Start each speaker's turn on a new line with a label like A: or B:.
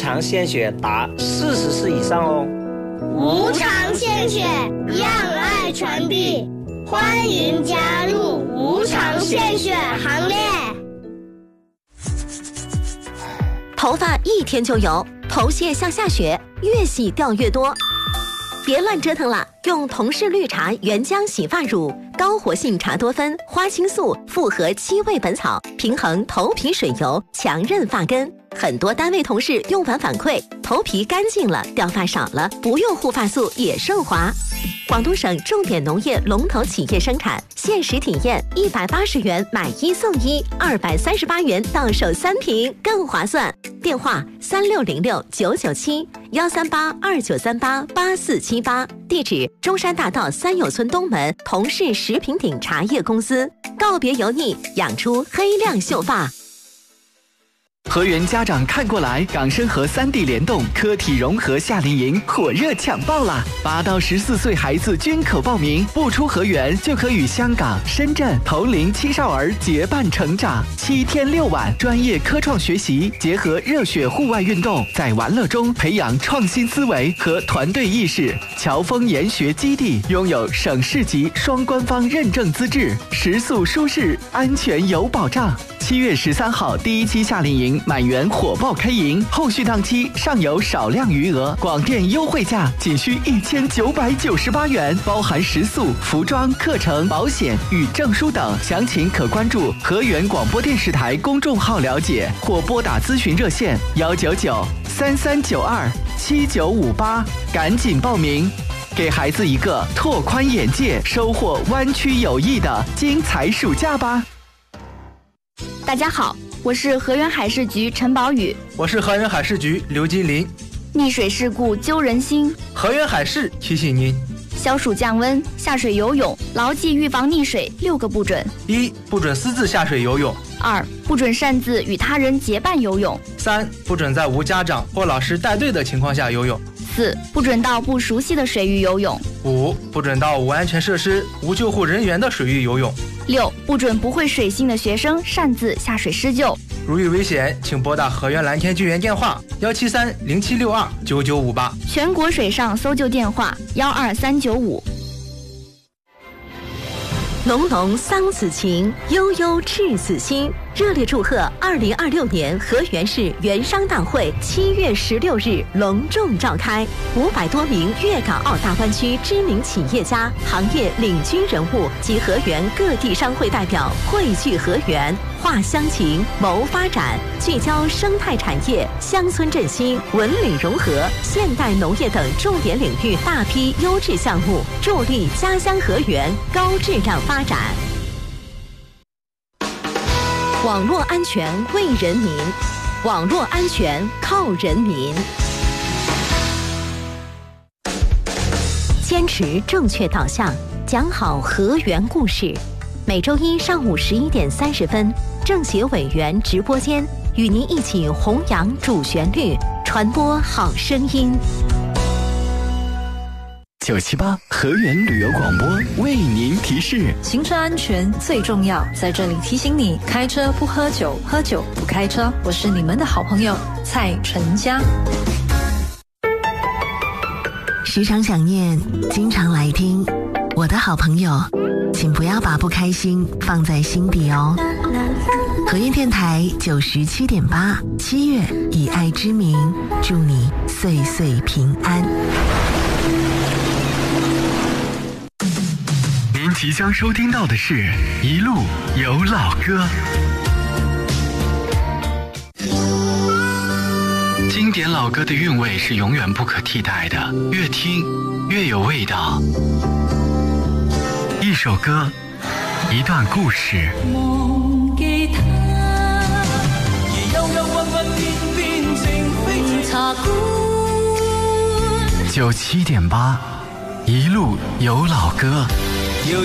A: 常献血达40次以上哦。
B: 无偿献血，让爱传递，欢迎加入无偿献血行列。
C: 头发一天就油，头屑像下雪，越洗掉越多。别乱折腾了，用同氏绿茶原浆洗发乳，高活性茶多酚、花青素复合7味本草，平衡头皮水油，强韧发根。很多单位同事用完反馈，头皮干净了，掉发少了，不用护发素也顺滑。广东省重点农业龙头企业生产，限时体验180元买1送1，238元到手3瓶，更划算。电话3606-997，13829388478，地址中山大道三友村东门同氏食品鼎茶叶公司。告别油腻，养出黑亮秀发。
D: 河源家长看过来，港深合3地联动科体融合夏令营火热抢报啦！8到14岁孩子均可报名，不出河源就可与香港、深圳同龄青少儿结伴成长。7天6晚，专业科创学习结合热血户外运动，在玩乐中培养创新思维和团队意识。侨丰研学基地拥有省市级双官方认证资质，食宿舒适，安全有保障。7月13号第1期夏令营满员火爆开营，后续档期尚有少量余额，广电优惠价仅需1998元，包含食宿、服装、课程、保险与证书等。详情可关注河源广播电视台公众号了解，或拨打咨询热线199-3392-7958，赶紧报名，给孩子一个拓宽眼界、收获湾区友谊的精彩暑假吧。
E: 大家好，我是河源海事局陈宝宇。
F: 我是河源海事局刘金林。
E: 溺水事故揪人心，
F: 河源海事提醒您：
E: 消暑降温，下水游泳，牢记预防溺水6个不准。
F: 1. 不准私自下水游泳。
E: 2. 不准擅自与他人结伴游泳。
F: 3. 不准在无家长或老师带队的情况下游泳。
E: 4. 不准到不熟悉的水域游泳。
F: 5. 不准到无安全设施、无救护人员的水域游泳。
E: 6. 不准不会水性的学生擅自下水施救。
F: 如遇危险，请拨打河源蓝天救援电话17307629958，
E: 全国水上搜救电话12395。
C: 浓浓桑梓情，悠悠赤子心。热烈祝贺2026年河源市园商大会7月16日隆重召开，500多名粤港澳大湾区知名企业家、行业领军人物及河源各地商会代表汇聚河源，话乡情，谋发展，聚焦生态产业、乡村振兴、文旅融合、现代农业等重点领域大批优质项目，助力家乡河源高质量发展。网络安全为人民，网络安全靠人民。坚持正确导向，讲好河源故事。每周一上午11点30分，政协委员直播间与您一起弘扬主旋律，传播好声音。
D: 978河源旅游广播为您提示：
G: 行车安全最重要，在这里提醒你，开车不喝酒，喝酒不开车。我是你们的好朋友蔡淳佳。
H: 时常想念，经常来听，我的好朋友，请不要把不开心放在心底哦。河源电台97.8，7月以爱之名，祝你岁岁平安。
D: 您即将收听到的是一路有老歌，经典老歌的韵味是永远不可替代的，越听越有味道。一首歌，一段故事。
I: 忘記他，而憂憂鬱鬱偏偏情非茶館。
D: 97.8，一路有老歌。